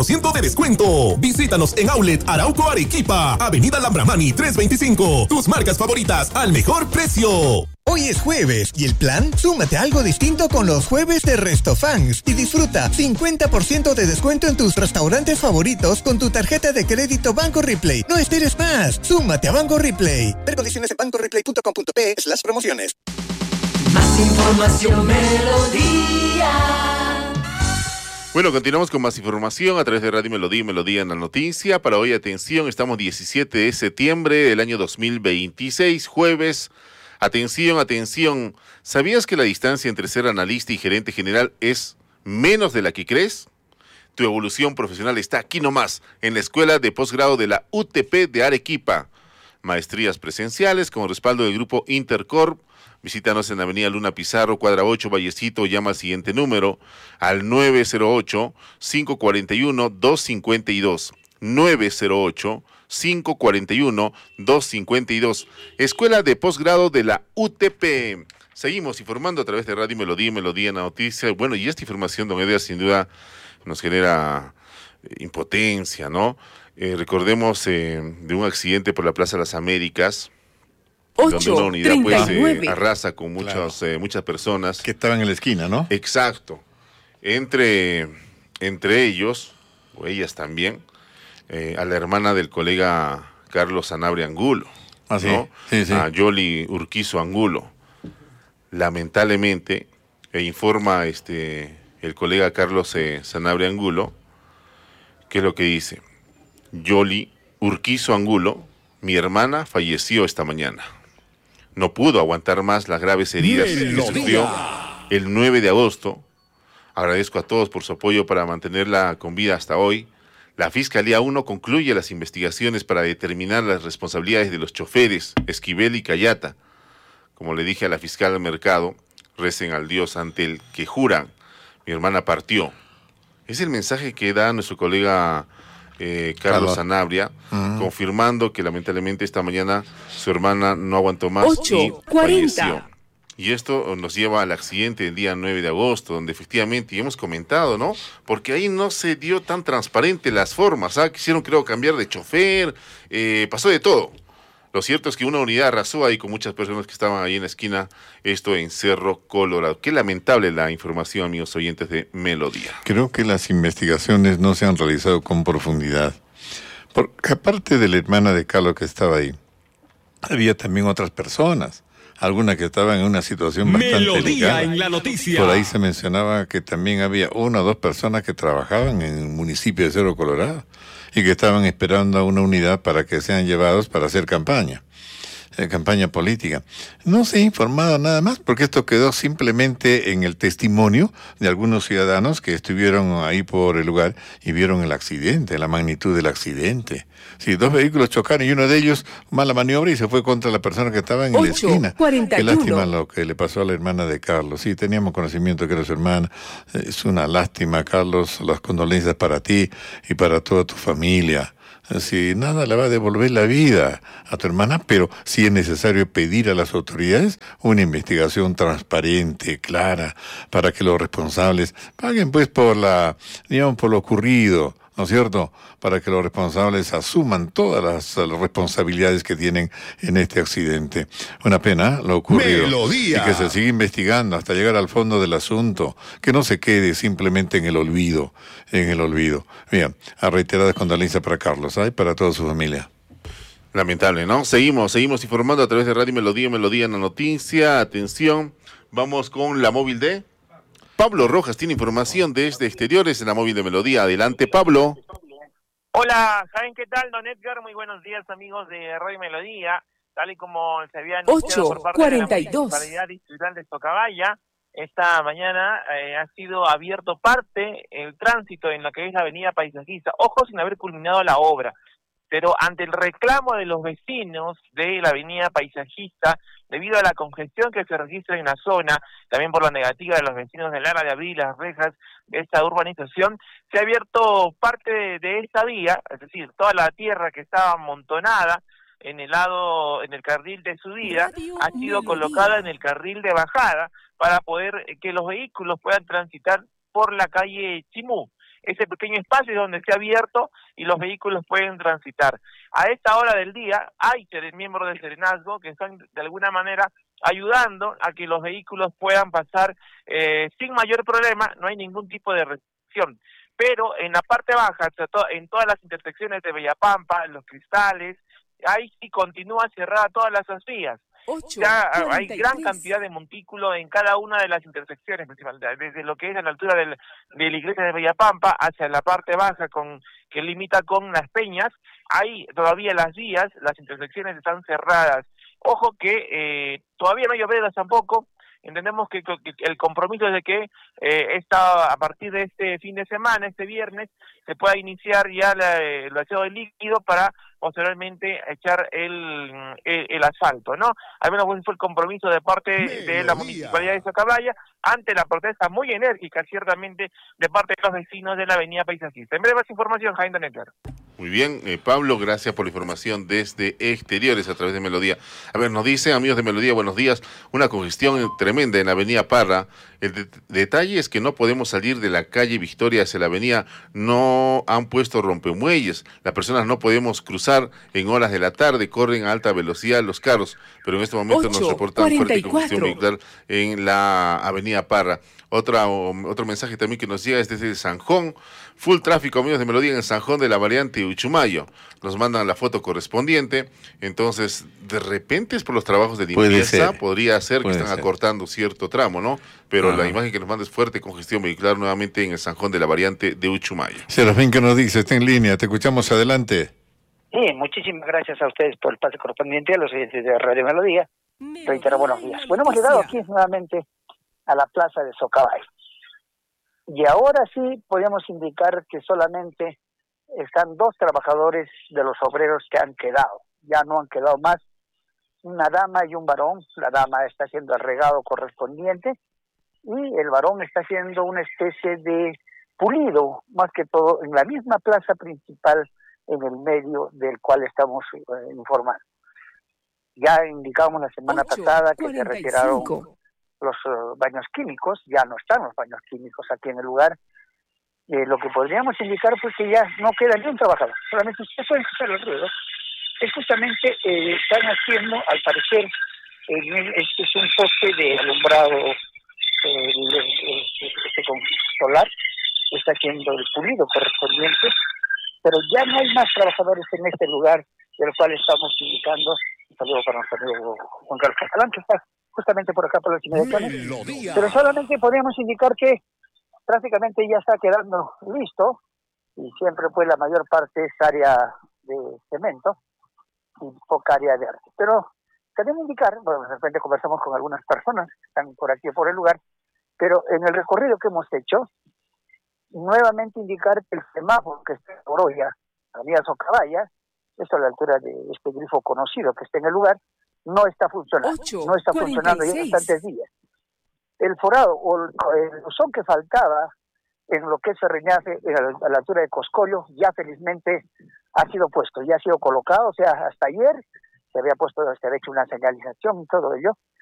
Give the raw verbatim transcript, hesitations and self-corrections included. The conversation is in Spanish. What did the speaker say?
por ciento de descuento. Visítanos en Outlet Arauco Arequipa, Avenida Lambramani trescientos veinticinco. Tus marcas favoritas al mejor precio. Hoy es jueves y el plan, súmate a algo distinto con los jueves de Restofans y disfruta cincuenta por ciento de descuento en tus restaurantes favoritos con tu tarjeta de crédito Banco Replay. No esperes más, súmate a Banco Replay. Ver condiciones en banco replay punto com punto pe slash promociones. Más información, Melodía. Bueno, continuamos con más información a través de Radio Melodía y Melodía en la Noticia. Para hoy, atención, estamos diecisiete de septiembre del año dos mil veintiséis, jueves. Atención, atención. ¿Sabías que la distancia entre ser analista y gerente general es menos de la que crees? Tu evolución profesional está aquí nomás, en la Escuela de Posgrado de la U T P de Arequipa. Maestrías presenciales con respaldo del grupo Intercorp. Visítanos en Avenida Luna Pizarro, cuadra ocho, Vallecito. Llama al siguiente número, al nueve cero ocho, cinco cuatro uno, dos cinco dos. nueve cero ocho, cinco cuatro uno, dos cinco dos. Escuela de Posgrado de la U T P. Seguimos informando a través de Radio Melodía y Melodía en la Noticia. Bueno, y esta información, don Edgar, sin duda nos genera impotencia, ¿no? Eh, recordemos eh, de un accidente por la Plaza de las Américas, donde una unidad pues eh, arrasa con muchas, claro. eh, muchas personas. Que estaban en la esquina, ¿no? Exacto. Entre, entre ellos, o ellas también, eh, a la hermana del colega Carlos Sanabria Angulo, ah, ¿sí? ¿no? Sí, sí. A Yoli Urquizo Angulo. Lamentablemente, e informa este el colega Carlos eh, Sanabria Angulo, ¿qué es lo que dice? Yoli Urquizo Angulo, mi hermana, falleció esta mañana. No pudo aguantar más las graves heridas que sufrió el nueve de agosto. Agradezco a todos por su apoyo para mantenerla con vida hasta hoy. La Fiscalía uno concluye las investigaciones para determinar las responsabilidades de los choferes Esquivel y Cayata. Como le dije a la fiscal Mercado, recen al Dios ante el que juran. Mi hermana partió. Es el mensaje que da nuestro colega Eh, Carlos Sanabria, uh-huh. confirmando que lamentablemente esta mañana su hermana no aguantó más y falleció. Y esto nos lleva al accidente del día nueve de agosto, donde efectivamente, y hemos comentado, ¿no? Porque ahí no se dio tan transparente las formas, ¿ah? Quisieron, creo, cambiar de chofer, eh, pasó de todo. Lo cierto es que una unidad arrasó ahí con muchas personas que estaban ahí en la esquina, esto en Cerro Colorado. Qué lamentable la información, amigos oyentes de Melodía. Creo que las investigaciones no se han realizado con profundidad. Porque aparte de la hermana de Carlos que estaba ahí, había también otras personas, algunas que estaban en una situación bastante Melodía delicada. En la noticia. Por ahí se mencionaba que también había una o dos personas que trabajaban en el municipio de Cerro Colorado y que estaban esperando a una unidad para que sean llevados para hacer campaña, eh, campaña política. No se ha informado nada más, porque esto quedó simplemente en el testimonio de algunos ciudadanos que estuvieron ahí por el lugar y vieron el accidente, la magnitud del accidente. Sí, dos vehículos chocaron y uno de ellos, mala maniobra, y se fue contra la persona que estaba en la esquina. cuarenta y uno. Qué lástima lo que le pasó a la hermana de Carlos. Sí, teníamos conocimiento que era su hermana. Es una lástima, Carlos. Las condolencias para ti y para toda tu familia. Si nada le va a devolver la vida a tu hermana, pero sí es necesario pedir a las autoridades una investigación transparente, clara, para que los responsables paguen pues por la, digamos, por lo ocurrido, ¿no es cierto? Para que los responsables asuman todas las, las responsabilidades que tienen en este accidente. Una pena lo ocurrido. Melodía. Y que se siga investigando hasta llegar al fondo del asunto, que no se quede simplemente en el olvido, en el olvido. Bien, a reiteradas condolencias para Carlos, ¿eh? Y para toda su familia. Lamentable, ¿no? Seguimos, seguimos informando a través de Radio Melodía, Melodía en la Noticia. Atención, vamos con la móvil de Pablo Rojas. Tiene información desde exteriores en la móvil de Melodía. Adelante, Pablo. Hola, ¿saben qué tal, don Edgar? Muy buenos días, amigos de Radio Melodía. Tal y como se había anunciado por parte de la Municipalidad Distrital de Socabaya, esta mañana eh, ha sido abierto parte el tránsito en lo que es la avenida Paisajista. Ojo, sin haber culminado la obra, pero ante el reclamo de los vecinos de la avenida Paisajista, debido a la congestión que se registra en la zona, también por la negativa de los vecinos del área de abrir las rejas de esta urbanización, se ha abierto parte de, de esta vía, es decir, toda la tierra que estaba amontonada en el lado, en el carril de subida, ha sido colocada en el carril de bajada para poder que los vehículos puedan transitar por la calle Chimú. ese pequeño espacio donde esté abierto y los vehículos pueden transitar. A esta hora del día hay miembros del Serenazgo que están de alguna manera ayudando a que los vehículos puedan pasar eh, sin mayor problema, no hay ningún tipo de restricción. Pero en la parte baja, en todas las intersecciones de Bellapampa, en Los Cristales, ahí sí continúa cerrada todas las vías. Ya hay gran cantidad de montículo en cada una de las intersecciones, desde lo que es a la altura del, de la iglesia de Bellapampa hacia la parte baja con que limita con Las Peñas, ahí todavía las vías, las intersecciones están cerradas. Ojo que eh, todavía no hay veredas tampoco. Entendemos que, que el compromiso es de que eh, esta, a partir de este fin de semana, este viernes, se pueda iniciar ya la, el vaciado de líquido para posteriormente echar el, el, el asfalto, ¿no? Al menos fue el compromiso de parte de la Municipalidad de Socabaya ante la protesta muy enérgica, ciertamente, de parte de los vecinos de la avenida Paisajista. En breve más información, Jaime Donetter. Muy bien, eh, Pablo, gracias por la información desde Exteriores a través de Melodía. A ver, nos dice, amigos de Melodía, buenos días, una congestión tremenda en la avenida Parra. El de detalle es que no podemos salir de la calle Victoria hacia la avenida, no han puesto rompemuelles, las personas no podemos cruzar en horas de la tarde, corren a alta velocidad los carros, pero en este momento nos reportan fuerte congestión vehicular en la avenida Parra. Otra, otro mensaje también que nos llega es desde Sanjón, full tráfico, amigos de Melodía, en Sanjón de la variante Uchumayo. Nos mandan la foto correspondiente, entonces de repente es por los trabajos de limpieza, ser. podría ser Puede que están ser. acortando cierto tramo, ¿no? Pero Ajá. la imagen que nos manda es fuerte congestión vehicular nuevamente en el Sanjón de la variante de Uchumayo. Serafín, ¿qué nos dice? Está en línea, te escuchamos, adelante. Sí, muchísimas gracias a ustedes por el pase correspondiente, a los oyentes de Radio Melodía. Reitero, buenos días. Bueno, hemos llegado aquí nuevamente a la plaza de Socabaya. Y ahora sí podemos indicar que solamente están dos trabajadores de los obreros que han quedado. Ya no han quedado más, una dama y un varón. La dama está haciendo el regado correspondiente y el varón está haciendo una especie de pulido, más que todo en la misma plaza principal en el medio del cual estamos eh, informando. Ya indicamos la semana ocho, pasada que cuarenta y cinco. Se retiraron los uh, baños químicos, ya no están los baños químicos aquí en el lugar. Eh, lo que podríamos indicar pues que ya no queda ni un trabajador, solamente usted puede escuchar el ruido. Es justamente, eh, están haciendo, al parecer, eh, este es un poste de alumbrado eh, este, con solar, está haciendo el pulido correspondiente, pero ya no hay más trabajadores en este lugar, del cual estamos indicando. Un saludo para nuestro amigo Juan Carlos Catalán, que está justamente por acá por las inmediaciones, pero solamente podemos indicar que prácticamente ya está quedando listo, y siempre pues la mayor parte es área de cemento y poca área de arte. Pero queremos indicar, bueno, de repente conversamos con algunas personas que están por aquí por el lugar, pero en el recorrido que hemos hecho, nuevamente indicar que el semáforo que está en Oroya, avenida Socabaya, esto a la altura de este grifo conocido que está en el lugar, no está funcionando, ocho, no está funcionando ya bastantes días. El forado o el, el buzón que faltaba en lo que es Ferreñafe, a la altura de Coscollo, ya felizmente ha sido puesto, ya ha sido colocado, o sea, hasta ayer se había puesto, se había hecho una señalización y todo ello,